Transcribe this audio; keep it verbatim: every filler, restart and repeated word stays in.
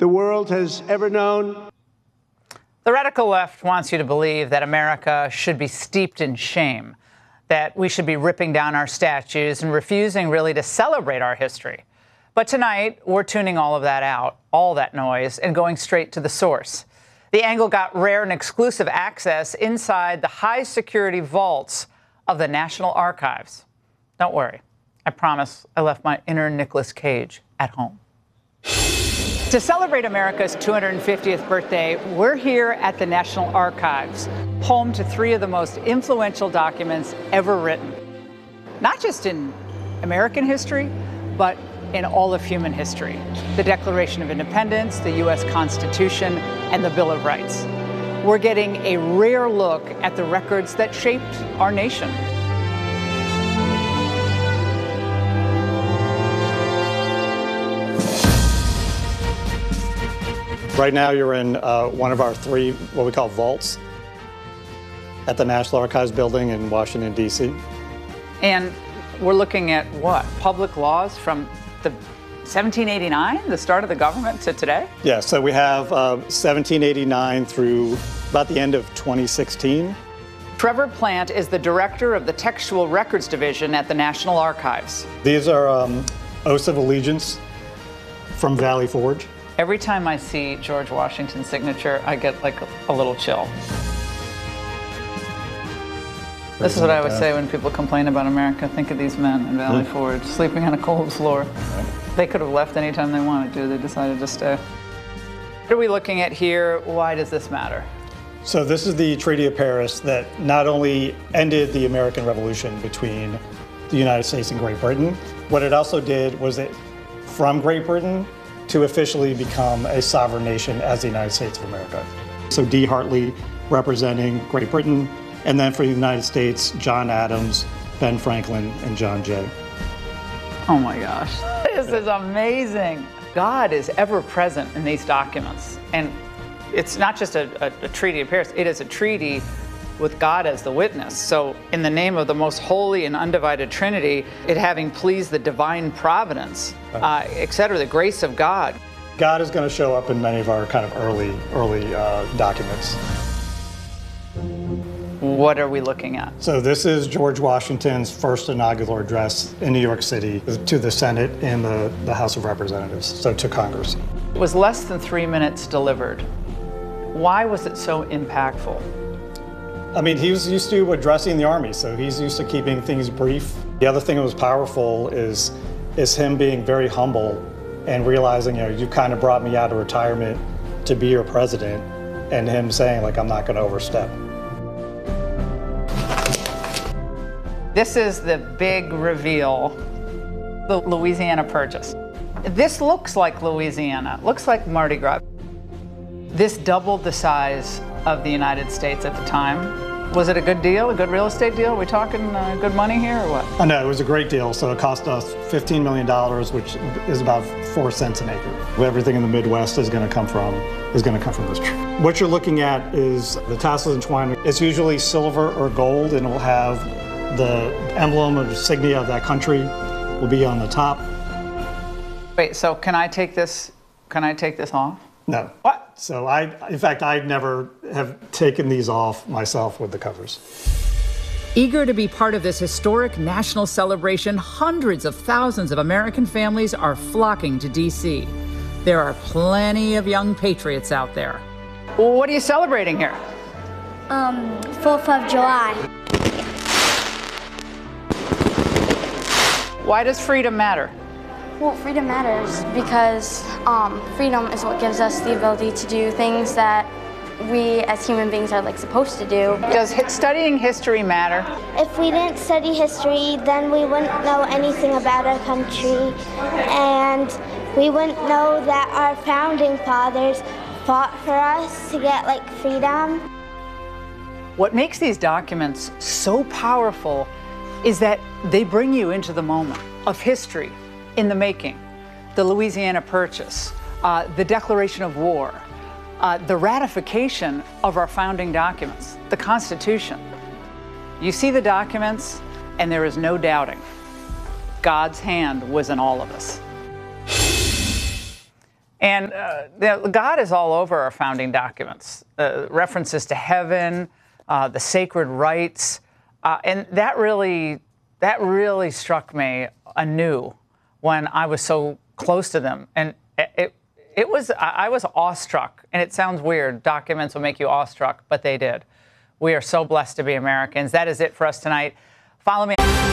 the world has ever known. The radical left wants you to believe that America should be steeped in shame, that we should be ripping down our statues and refusing really to celebrate our history. But tonight, we're tuning all of that out, all that noise, and going straight to the source. The Angle got rare and exclusive access inside the high-security vaults of the National Archives. Don't worry. I promise I left my inner Nicolas Cage at home. To celebrate America's two hundred fiftieth birthday, we're here at the National Archives, home to three of the most influential documents ever written. Not just in American history, but in all of human history. The Declaration of Independence, the U S Constitution, and the Bill of Rights. We're getting a rare look at the records that shaped our nation. Right now you're in uh, one of our three, what we call vaults, at the National Archives building in Washington, D C. And we're looking at what? Public laws from the seventeen eighty-nine, the start of the government, to today? Yeah, so we have uh, seventeen eighty-nine through about the end of twenty sixteen. Trevor Plant is the director of the Textual Records Division at the National Archives. These are um, oaths of allegiance from Valley Forge. Every time I see George Washington's signature, I get like a, a little chill. This is what I would say when people complain about America. Think of these men in Valley mm. Forge, sleeping on a cold floor. Right. They could have left anytime they wanted to. They decided to stay. What are we looking at here? Why does this matter? So this is the Treaty of Paris that not only ended the American Revolution between the United States and Great Britain, what it also did was it, from Great Britain, to officially become a sovereign nation as the United States of America. So Dee Hartley representing Great Britain, and then for the United States, John Adams, Ben Franklin, and John Jay. Oh my gosh, this is amazing. God is ever present in these documents. And it's not just a, a, a treaty of Paris, it is a treaty with God as the witness. So in the name of the most holy and undivided Trinity, it having pleased the divine providence, uh, et cetera, the grace of God. God is going to show up in many of our kind of early, early uh, documents. What are we looking at? So this is George Washington's first inaugural address in New York City to the Senate and the, the House of Representatives, so to Congress. It was less than three minutes delivered. Why was it so impactful? I mean, he was used to addressing the army, so he's used to keeping things brief. The other thing that was powerful is, is him being very humble and realizing, you know, you kind of brought me out of retirement to be your president, and him saying, like, I'm not going to overstep. This is the big reveal, the Louisiana Purchase. This looks like Louisiana, looks like Mardi Gras. This doubled the size of the United States at the time. Was it a good deal, a good real estate deal? Are we talking uh, good money here or what? Oh, no, it was a great deal. So it cost us fifteen million dollars, which is about four cents an acre. Everything in the Midwest is going to come from is going to come from this tree. What you're looking at is the tassels and twine. It's usually silver or gold, and it will have the emblem or insignia of that country will be on the top. Wait, so can I take this? Can I take this off? No. What? So I, in fact, I never have taken these off myself with the covers. Eager to be part of this historic national celebration, hundreds of thousands of American families are flocking to D C. There are plenty of young patriots out there. Well, what are you celebrating here? Um, fourth of July. Why does freedom matter? Well, freedom matters because um, freedom is what gives us the ability to do things that we as human beings are like supposed to do. Does hi- studying history matter? If we didn't study history, then we wouldn't know anything about our country, and we wouldn't know that our founding fathers fought for us to get like freedom. What makes these documents so powerful is that they bring you into the moment of history in the making. The Louisiana Purchase, uh, the Declaration of War, uh, the ratification of our founding documents, the Constitution. You see the documents, and there is no doubting God's hand was in all of us. And uh, you know, God is all over our founding documents, uh, references to heaven, uh, the sacred rites, uh, and that really, that really struck me anew when I was so close to them. And it, it, it was, I was awestruck. And it sounds weird. Documents will make you awestruck, but they did. We are so blessed to be Americans. That is it for us tonight. Follow me.